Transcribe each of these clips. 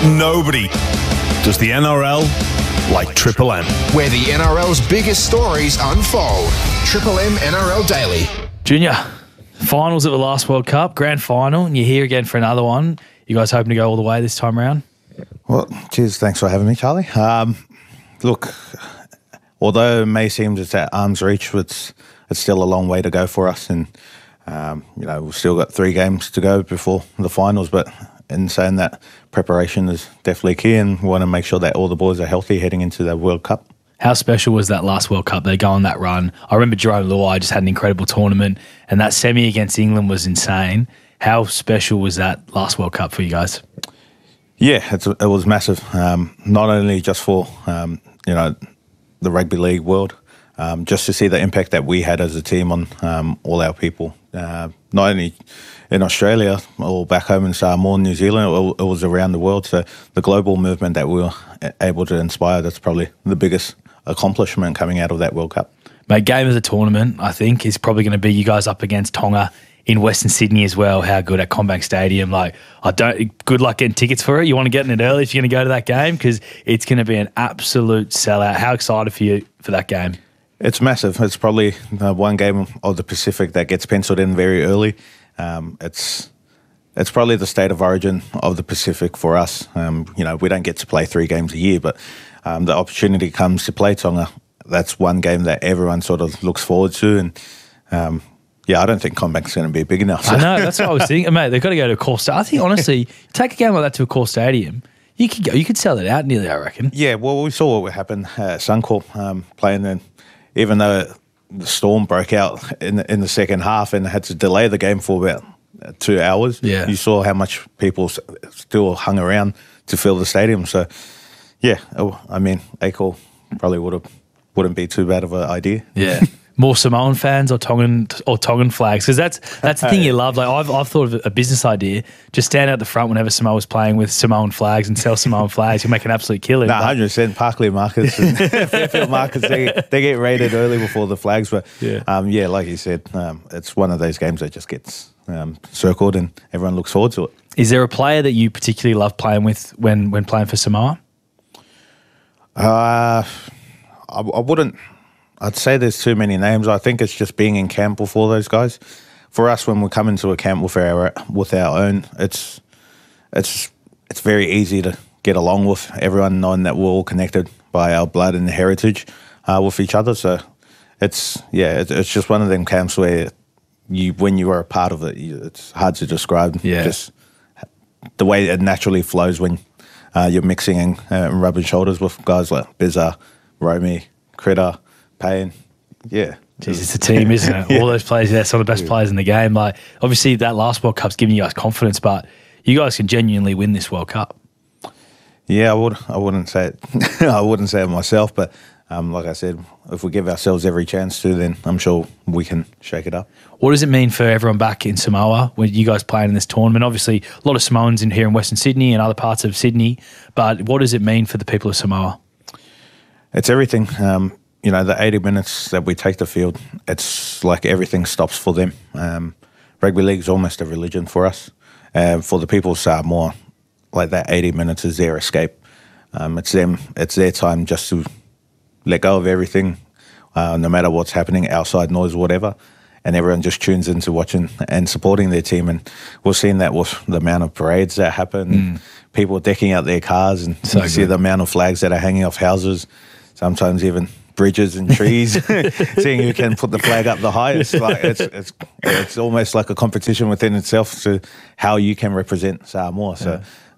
Nobody does the NRL like Triple M. Where the NRL's biggest stories unfold. Triple M NRL Daily. Junior, finals of the last World Cup, grand final, and you're here again for another one. You guys hoping to go all the way this time around? Well, cheers. Thanks for having me, Charlie. Look, although it may seem it's at arm's reach, it's still a long way to go for us. And, we've still got 3 games to go before the finals. But in saying that, preparation is definitely key, and we want to make sure that all the boys are healthy heading into the World Cup. How special was that last World Cup? They go on that run. I remember Jerome Luai just had an incredible tournament, and that semi against England was insane. How special was that last World Cup for you guys? Yeah, it was massive. Not only just for the rugby league world, just to see the impact that we had as a team on all our people, not only in Australia or back home in Samoa, New Zealand, it was around the world. So the global movement that we were able to inspire, that's probably the biggest accomplishment coming out of that World Cup. Mate, game of the tournament, I think, is probably going to be you guys up against Tonga in Western Sydney as well. How good at CommBank Stadium. Good luck getting tickets for it. You want to get in it early if you're going to go to that game, because it's going to be an absolute sellout. How excited for you for that game? It's massive. It's probably one game of the Pacific that gets penciled in very early. It's probably the state of origin of the Pacific for us. We don't get to play 3 games a year, but the opportunity comes to play Tonga. That's one game that everyone sort of looks forward to. And I don't think CommBank's going to be big enough. So. I know, that's what I was thinking. Mate, they've got to go to a core stadium. I think, honestly, take a game like that to a core stadium, you could sell it out nearly, I reckon. Yeah, well, we saw what happened at Suncorp playing then. Even though the storm broke out in the second half and had to delay the game for about 2 hours, you saw how much people still hung around to fill the stadium. So, ACOR probably wouldn't be too bad of an idea. Yeah. More Samoan fans or Tongan flags, because that's the thing you love. Like I've thought of a business idea: just stand out the front whenever Samoa's playing with Samoan flags and sell Samoan flags. You make an absolute killing. 100%. Parklea markets and Fairfield markets, they get raided early before the flags. But like you said, it's one of those games that just gets circled and everyone looks forward to it. Is there a player that you particularly love playing with when playing for Samoa? I wouldn't. I'd say there's too many names. I think it's just being in camp with all those guys. For us, when we come into a camp with our own, it's very easy to get along with everyone, knowing that we're all connected by our blood and heritage with each other. So it's just one of them camps where when you are a part of it, it's hard to describe. Yeah. Just the way it naturally flows when you're mixing and rubbing shoulders with guys like Bizza, Romy, Critter, Payne. Yeah. Jeez, it's a team, isn't it? All those players, some of the best players in the game. Like, obviously, that last World Cup's giving you guys confidence, but you guys can genuinely win this World Cup. Yeah, I wouldn't say it. I wouldn't say it myself, but like I said, if we give ourselves every chance to, then I'm sure we can shake it up. What does it mean for everyone back in Samoa when you guys playing in this tournament? Obviously, a lot of Samoans in here in Western Sydney and other parts of Sydney, but what does it mean for the people of Samoa? It's everything. The 80 minutes that we take the field, it's like everything stops for them. Rugby league is almost a religion for us. For the people of Samoa, like that 80 minutes is their escape. It's their time just to let go of everything, no matter what's happening, outside noise, whatever. And everyone just tunes into watching and supporting their team. And we've seen that with the amount of parades that happen, people decking out their cars, and you see the amount of flags that are hanging off houses, sometimes even bridges and trees, seeing who can put the flag up the highest. It's almost like a competition within itself to how you can represent Samoa. So,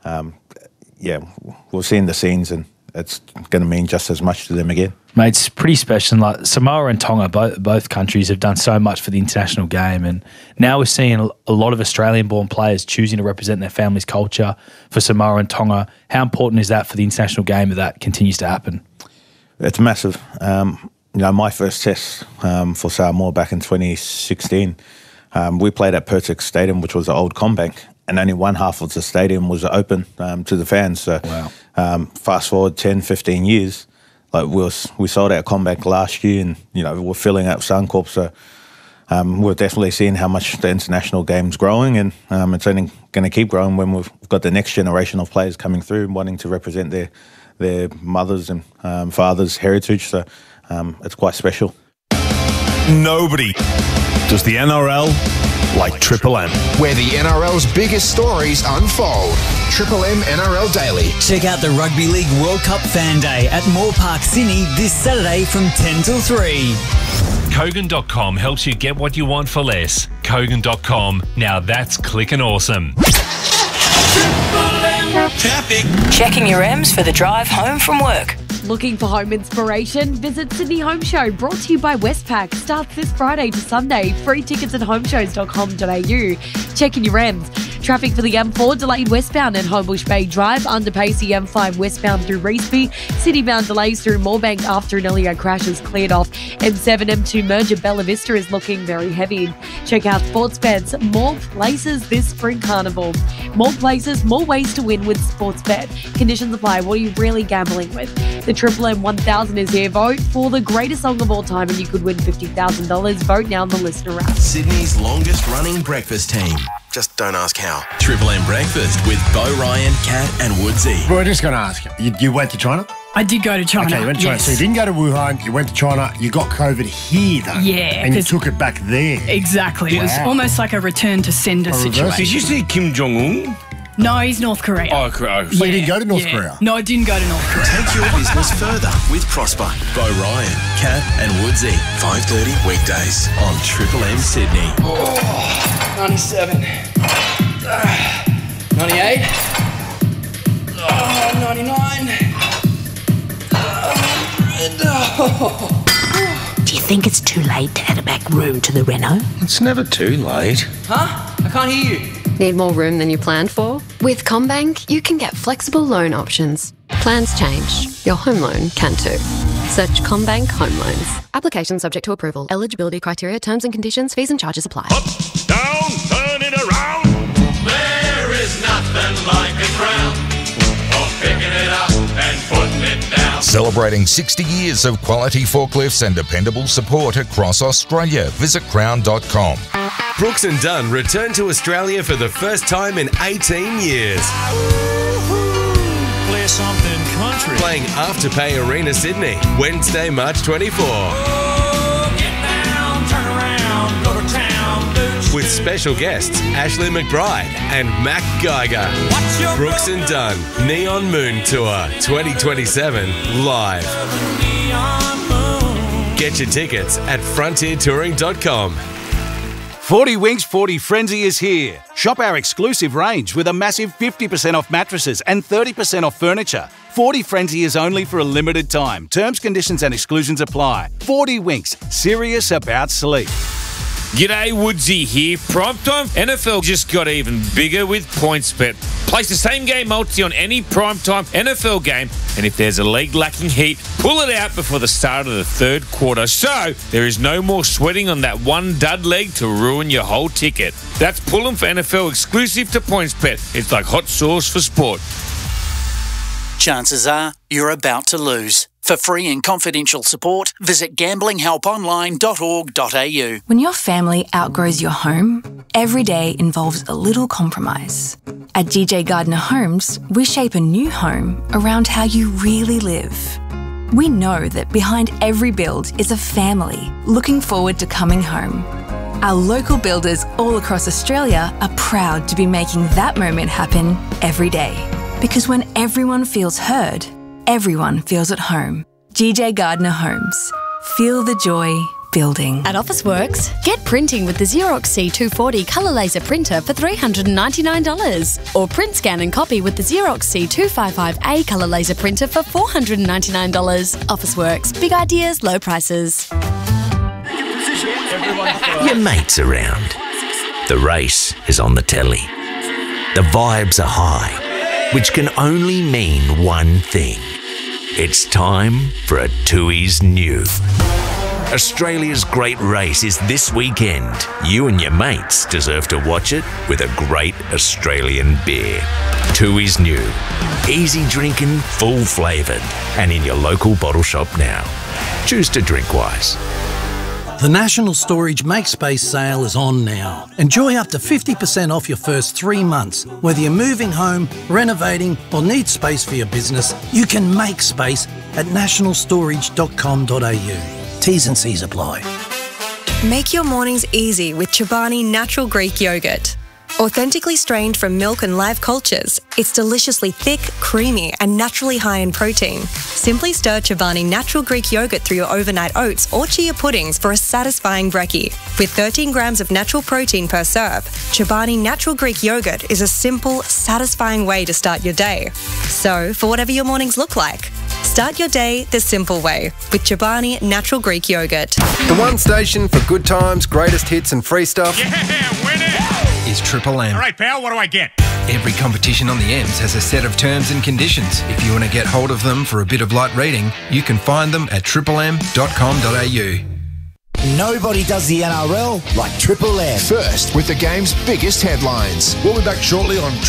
we've seen the scenes, and it's going to mean just as much to them again. Mate, it's pretty special. Like Samoa and Tonga, both countries have done so much for the international game, and now we're seeing a lot of Australian-born players choosing to represent their family's culture for Samoa and Tonga. How important is that for the international game that continues to happen? It's massive. My first test for Samoa back in 2016, we played at Pertex Stadium, which was the old CommBank, and only one half of the stadium was open to the fans. So fast forward 10, 15 years, like we sold out CommBank last year, and we're filling out Suncorp. So we're definitely seeing how much the international game's growing, and it's only going to keep growing when we've got the next generation of players coming through and wanting to represent their mothers' and fathers' heritage. So it's quite special. Nobody does the NRL like Triple M. Where the NRL's biggest stories unfold. Triple M NRL Daily. Check out the Rugby League World Cup Fan Day at Moore Park, Sydney this Saturday from 10 till 3. Kogan.com helps you get what you want for less. Kogan.com. Now that's clicking awesome. Traffic. Checking your M's for the drive home from work. Looking for home inspiration? Visit Sydney Home Show, brought to you by Westpac. Starts this Friday to Sunday. Free tickets at homeshows.com.au. Checking your M's. Traffic for the M4 delayed westbound at Homebush Bay Drive, under pacey M5 westbound through Recipe. City-bound delays through Moorebank after an earlier crash is cleared off. M7 M2 merger Bella Vista is looking very heavy. Check out sports bets. More places this spring carnival. More places, more ways to win with Sportsbet. Conditions apply. What are you really gambling with? The Triple M 1000 is here. Vote for the greatest song of all time and you could win $50,000. Vote now on the listener app. Sydney's longest running breakfast team. Just don't ask how. Triple M Breakfast with Bo Ryan, Kat and Woodsy. We're just going to ask you. You went to China? I did go to China. Okay, you went to China. So you didn't go to Wuhan, you went to China, you got COVID here though. Yeah. And you took it back there. Exactly. Wow. It was almost like a return to sender situation. Did you see Kim Jong-un? No, he's North Korea. Oh, Korea. So you didn't go to North Korea? No, I didn't go to North Korea. Take your business further with Prosper. Bo Ryan, Kat and Woodsy. 5:30 weekdays on Triple M Sydney. 97. 98. 99. Do you think it's too late to add a back room to the reno? It's never too late. Huh? I can't hear you. Need more room than you planned for? With CommBank, you can get flexible loan options. Plans change. Your home loan can too. Search CommBank Home Loans. Application subject to approval. Eligibility criteria, terms and conditions, fees and charges apply. Up, down, turn it around. There is nothing like a crown. For picking it up and putting it down. Celebrating 60 years of quality forklifts and dependable support across Australia. Visit crown.com. Brooks and Dunn return to Australia for the first time in 18 years. Play something country. Playing Afterpay Arena Sydney, Wednesday, March 24. Oh, get down, turn around, go to town, dude. With special guests Ashley McBride and Mac Geiger. Brooks and Dunn Neon Moon Tour 2027 live. Get your tickets at frontiertouring.com. 40 Winks 40 Frenzy is here. Shop our exclusive range with a massive 50% off mattresses and 30% off furniture. 40 Frenzy is only for a limited time. Terms, conditions and exclusions apply. 40 Winks, serious about sleep. G'day, Woodsy here. Primetime NFL just got even bigger with PointsBet. Place the same game multi on any primetime NFL game, and if there's a league lacking heat, pull it out before the start of the third quarter. So there is no more sweating on that one dud leg to ruin your whole ticket. That's Pull'em for NFL exclusive to PointsBet. It's like hot sauce for sport. Chances are you're about to lose. For free and confidential support, visit gamblinghelponline.org.au. When your family outgrows your home, every day involves a little compromise. At GJ Gardner Homes, we shape a new home around how you really live. We know that behind every build is a family looking forward to coming home. Our local builders all across Australia are proud to be making that moment happen every day. Because when everyone feels heard, everyone feels at home. GJ Gardner Homes. Feel the joy building. At Officeworks, get printing with the Xerox C240 colour laser printer for $399. Or print, scan and copy with the Xerox C255A colour laser printer for $499. Officeworks. Big ideas, low prices. Your mate's around. The race is on the telly. The vibes are high, which can only mean one thing. It's time for a Tooheys New. Australia's great race is this weekend. You and your mates deserve to watch it with a great Australian beer. Tooheys New. Easy drinking, full flavoured, and in your local bottle shop now. Choose to drink wise. The National Storage Make Space sale is on now. Enjoy up to 50% off your first 3 months. Whether you're moving home, renovating or need space for your business, you can make space at nationalstorage.com.au. T's and C's apply. Make your mornings easy with Chobani Natural Greek Yogurt. Authentically strained from milk and live cultures, it's deliciously thick, creamy and naturally high in protein. Simply stir Chobani Natural Greek Yogurt through your overnight oats or chia puddings for a satisfying brekkie. With 13 grams of natural protein per serve, Chobani Natural Greek Yogurt is a simple, satisfying way to start your day. So, for whatever your mornings look like, start your day the simple way with Chobani Natural Greek Yogurt. The one station for good times, greatest hits and free stuff. Yeah, win it! Is Triple M. All right, pal, what do I get? Every competition on the M's has a set of terms and conditions. If you want to get hold of them for a bit of light reading, you can find them at triplem.com.au. Nobody does the NRL like Triple M. First with the game's biggest headlines. We'll be back shortly on